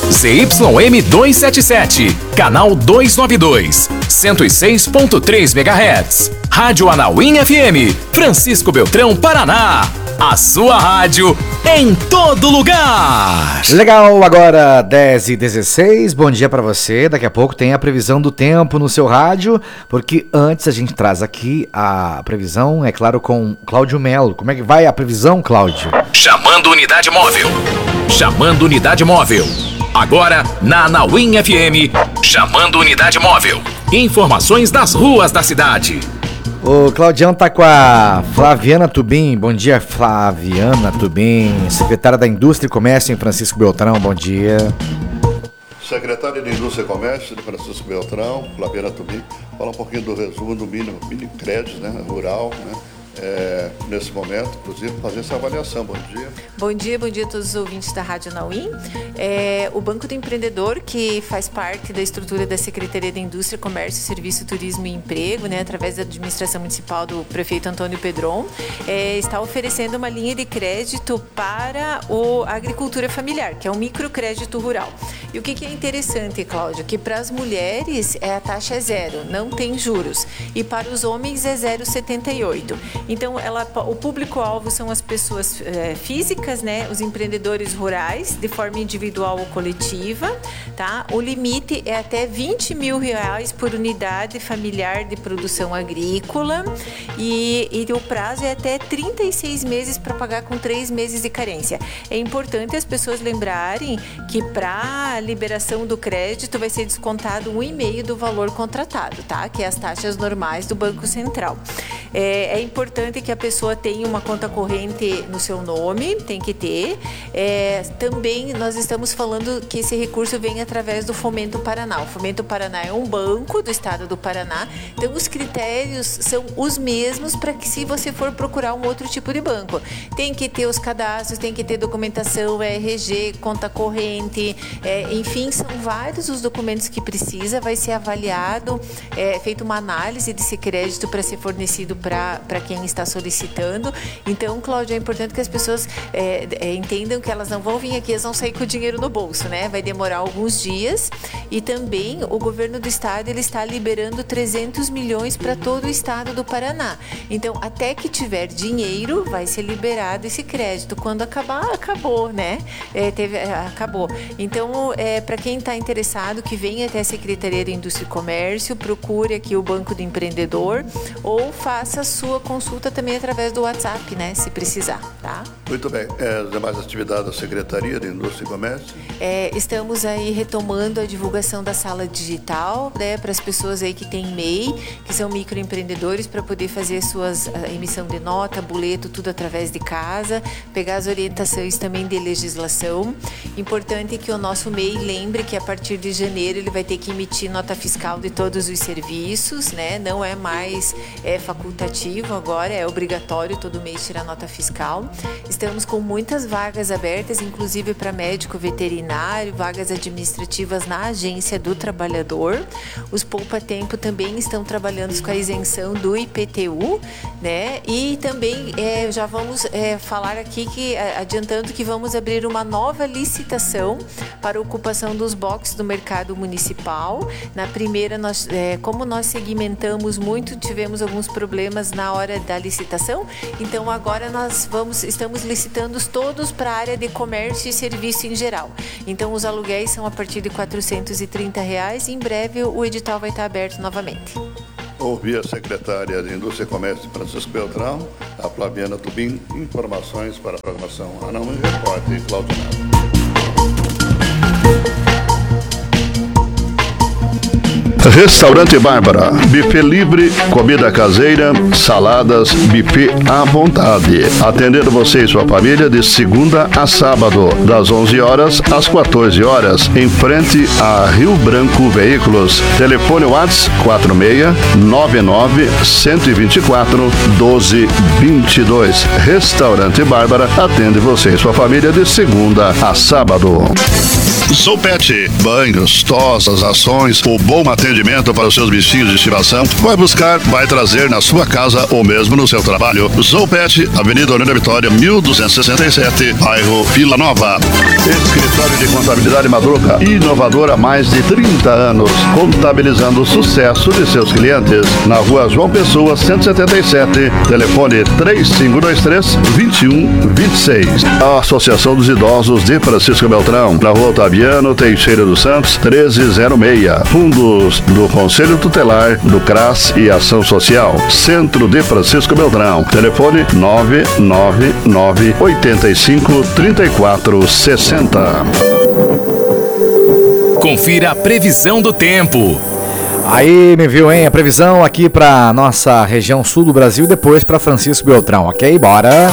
ZYM 277, canal 292, 106.3 MHz. Rádio Anauim FM, Francisco Beltrão, Paraná. A sua rádio em todo lugar. Legal, agora 10h16, bom dia pra você. Daqui a pouco tem a previsão do tempo no seu rádio, porque antes a gente traz aqui a previsão, é claro, com Cláudio Melo. Como é que vai a previsão, Cláudio? Chamando unidade móvel. Chamando unidade móvel. Agora na Anauim FM, chamando unidade móvel. Informações das ruas da cidade. O Claudião tá com a Flaviana Tubim. Bom dia, Flaviana Tubim, secretária da Indústria e Comércio em Francisco Beltrão. Bom dia. Secretária de Indústria e Comércio de Francisco Beltrão, Flaviana Tubim, fala um pouquinho do resumo do mini crédito, né, rural, né? Nesse momento, inclusive, fazer essa avaliação. Bom dia. Bom dia a todos os ouvintes da Rádio Anauim. O Banco do Empreendedor, que faz parte da estrutura da Secretaria da Indústria, Comércio, Serviço, Turismo e Emprego, né, através da administração municipal do prefeito Antônio Pedron, está oferecendo uma linha de crédito para a agricultura familiar, que é um microcrédito rural. E o que é interessante, Cláudio, que para as mulheres a taxa é zero, não tem juros, e para os homens é 0,78. Então, o público-alvo são as pessoas físicas, né? Os empreendedores rurais, de forma individual ou coletiva, tá? O limite é até R$20 mil por unidade familiar de produção agrícola e o prazo é até 36 meses para pagar com 3 meses de carência. É importante as pessoas lembrarem que para a liberação do crédito vai ser descontado 1,5% do valor contratado, tá? Que é as taxas normais do Banco Central. É importante que a pessoa tenha uma conta corrente no seu nome, tem que ter. Também nós estamos falando que esse recurso vem através do Fomento Paraná. O Fomento Paraná é um banco do estado do Paraná, então os critérios são os mesmos para que, se você for procurar um outro tipo de banco, tem que ter os cadastros, tem que ter documentação, RG, conta corrente, enfim, são vários os documentos que precisa, vai ser avaliado, feita uma análise desse crédito para ser fornecido para quem está solicitando. Então, Cláudia, é importante que as pessoas entendam que elas não vão vir aqui, elas vão sair com o dinheiro no bolso, né? Vai demorar alguns dias, e também o governo do estado ele está liberando 300 milhões para todo o estado do Paraná. Então, até que tiver dinheiro, vai ser liberado esse crédito. Quando acabar, acabou, né? Acabou. Então, para quem está interessado, que venha até a Secretaria da Indústria e Comércio, procure aqui o Banco do Empreendedor ou faça a sua consulta também através do WhatsApp, né, se precisar, tá? Muito bem. As demais atividades da Secretaria de Indústria e Comércio? Estamos aí retomando a divulgação da sala digital, né, para as pessoas aí que têm MEI, que são microempreendedores, para poder fazer a emissão de nota, boleto, tudo através de casa, pegar as orientações também de legislação. Importante que o nosso MEI lembre que a partir de janeiro ele vai ter que emitir nota fiscal de todos os serviços, né, não é mais facultativo agora, é obrigatório todo mês tirar nota fiscal. Estamos com muitas vagas abertas, inclusive para médico veterinário, vagas administrativas na Agência do Trabalhador. Os poupa-tempo também estão trabalhando com a isenção do IPTU, né? E também já vamos falar aqui adiantando que vamos abrir uma nova licitação para a ocupação dos boxes do mercado municipal. Na primeira, como nós segmentamos muito, tivemos alguns problemas na hora da licitação, então agora estamos licitando todos para a área de comércio e serviço em geral. Então os aluguéis são a partir de R$430 e em breve o edital vai estar aberto novamente. Ouvi a secretária de Indústria e Comércio, Francisco Beltrão, a Flaviana Tubim, informações para a programação Anauim Repórter, Cláudio Melo. Restaurante Bárbara, buffet livre, comida caseira, saladas, buffet à vontade. Atendendo você e sua família de segunda a sábado, das 11 horas às 14 horas, em frente a Rio Branco Veículos. Telefone WhatsApp 46-99-124-1222. Restaurante Bárbara atende você e sua família de segunda a sábado. Zoopet, banhos, tosas, ações, o bom atendimento para os seus bichinhos de estimação. Vai buscar, vai trazer na sua casa ou mesmo no seu trabalho. Zoopet, Avenida Orlando Vitória, 1267, bairro Vila Nova. Escritório Escritório de Contabilidade Madruga, inovador há mais de 30 anos, contabilizando o sucesso de seus clientes. Na Rua João Pessoa, 177, telefone 3523-2126. A Associação dos Idosos de Francisco Beltrão, na Rua Otaviano Teixeira dos Santos, 1306. Fundos do Conselho Tutelar, do CRAS e Ação Social. Centro de Francisco Beltrão, telefone 999-85-3460. Confira a previsão do tempo. Aí, me viu, hein? A previsão aqui pra nossa região sul do Brasil e depois pra Francisco Beltrão, ok? Bora!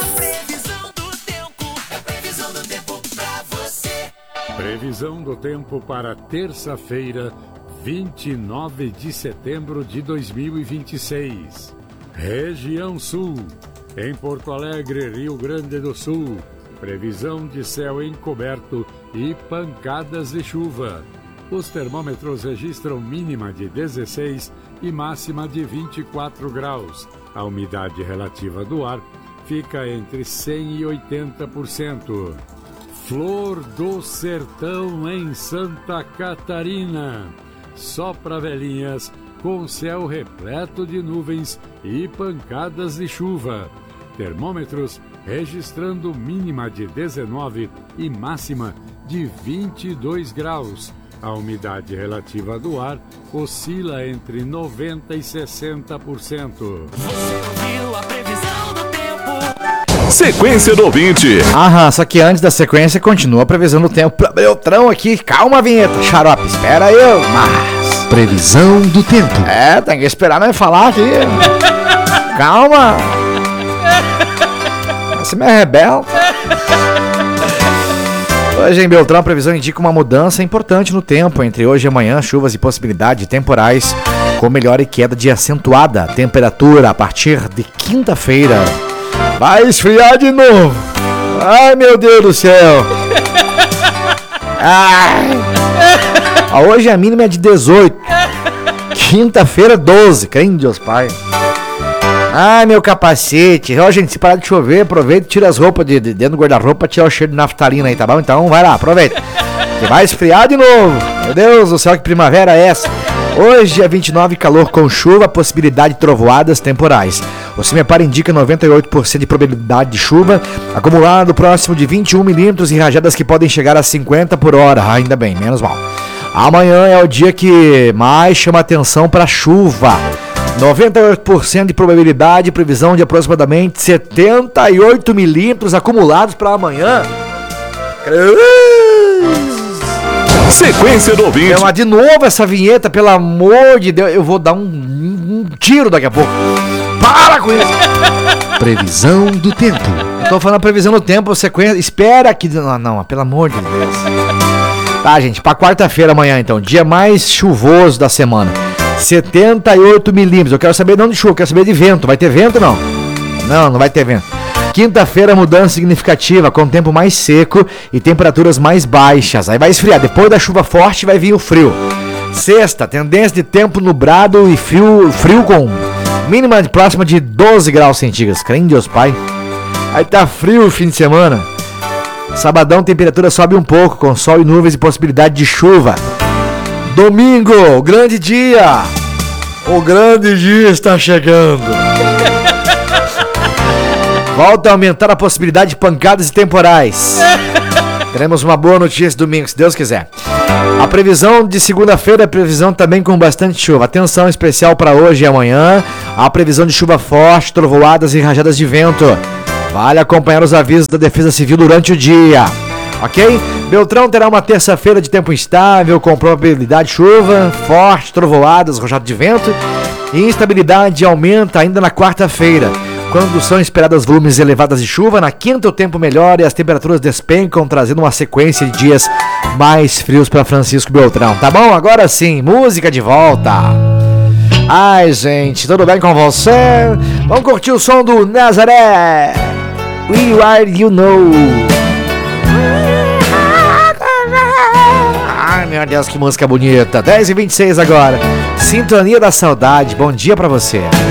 Previsão do tempo para terça-feira, 29 de setembro de 2026. Região Sul. Em Porto Alegre, Rio Grande do Sul. Previsão de céu encoberto e pancadas de chuva. Os termômetros registram mínima de 16 e máxima de 24 graus. A umidade relativa do ar fica entre 100% e 80%. Flor do Sertão em Santa Catarina. Só para velhinhas, com céu repleto de nuvens e pancadas de chuva. Termômetros registrando mínima de 19 e máxima de 22 graus. A umidade relativa do ar oscila entre 90% e 60%. Você ouviu a previsão do tempo? Sequência do ouvinte. Só que antes da sequência continua a previsão do tempo pra Beltrão aqui. Calma, vinheta, xarope, espera eu. Mas... previsão do tempo. tem que esperar nós falar aqui. Calma. Você me rebelde. Hoje em Beltrão, a previsão indica uma mudança importante no tempo. Entre hoje e amanhã, chuvas e possibilidade de temporais com melhora e queda de acentuada temperatura a partir de quinta-feira. Vai esfriar de novo. Ai, meu Deus do céu. Hoje a mínima é de 18. Quinta-feira, 12. Crê em Deus, Pai. Ai, meu capacete. Ó, gente, se parar de chover, aproveita e tira as roupas de dentro do guarda-roupa, tirar o cheiro de naftalina aí, tá bom? Então vai lá, aproveita. Que vai esfriar de novo. Meu Deus do céu, que primavera é essa? Hoje é 29, calor com chuva, possibilidade de trovoadas temporais. O CIMEPAR indica 98% de probabilidade de chuva, acumulado próximo de 21 milímetros e rajadas que podem chegar a 50 por hora. Ainda bem, menos mal. Amanhã é o dia que mais chama atenção para chuva. 98% de probabilidade, previsão de aproximadamente 78 milímetros acumulados para amanhã. Sequência do ouvinte. Mas de novo essa vinheta, pelo amor de Deus. Eu vou dar um tiro daqui a pouco. Para com isso. Previsão do tempo. Eu tô falando a previsão do tempo, sequência. Espera que... Não, pelo amor de Deus. Tá, gente, pra quarta-feira amanhã então. Dia mais chuvoso da semana. 78 milímetros. Eu quero saber de onde chuva, eu quero saber de vento. Vai ter vento ou não? Não vai ter vento. Quinta-feira, mudança significativa, com tempo mais seco e temperaturas mais baixas. Aí vai esfriar. Depois da chuva forte vai vir o frio. Sexta, tendência de tempo nublado e frio com mínima próxima de 12 graus centígrados. Crê em Deus, Pai. Aí tá frio o fim de semana. Sabadão, temperatura sobe um pouco, com sol e nuvens e possibilidade de chuva. Domingo, o grande dia. O grande dia está chegando. Volta a aumentar a possibilidade de pancadas e temporais. Teremos uma boa notícia domingo, se Deus quiser. A previsão de segunda-feira é previsão também com bastante chuva. Atenção especial para hoje e amanhã. A previsão de chuva forte, trovoadas e rajadas de vento. Vale acompanhar os avisos da Defesa Civil durante o dia. Ok? Beltrão terá uma terça-feira de tempo instável, com probabilidade de chuva, forte, trovoadas, rajadas de vento. E instabilidade aumenta ainda na quarta-feira, quando são esperadas volumes elevados de chuva. Na quinta o tempo melhora e as temperaturas despencam, trazendo uma sequência de dias mais frios para Francisco Beltrão. Tá bom? Agora sim, música de volta. Ai, gente, tudo bem com você? Vamos curtir o som do Nazaré. We Are You Know. Ai, meu Deus, que música bonita. 10h26 agora. Sintonia da Saudade. Bom dia pra você.